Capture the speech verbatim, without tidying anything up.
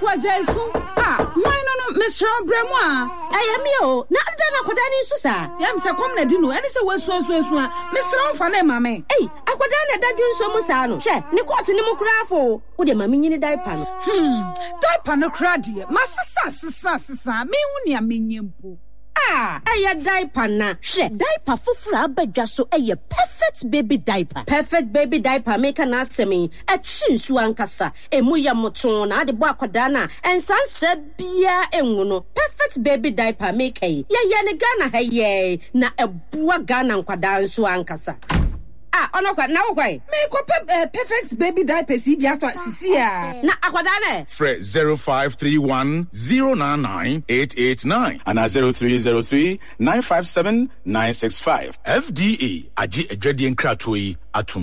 kwa jaisu ah why no no Mister Bremo ah ayemi o na da na akoda ni nsu sa yam se kom na di no ene se wasu asu asu a Mister Mfa na mama ei akoda na da dwu nso mu sa no hwe ne court ni mu krafo wo de mama nyini diaper no hmm diaper no kra de masesa sesa sesa me hu ne amenyempo ah aya diaper na hwe diaper fufura abadwa so eye perfect baby diaper perfect baby diaper make na asemi a chinsu ankasa emu ya moton na ade bo akoda na ensansa bia enwu no perfect baby diaper make ye ye ne Ghana ha ye na ebua Ghana nkwada nso ankasa ah ono kwa na wo kwa me ko perfect baby diaper si bia to sisi a na akoda na Fred zero five three one zero nine nine eight eight nine and zero three zero three nine five seven nine six five F D A agi adwadie nkratoyi atum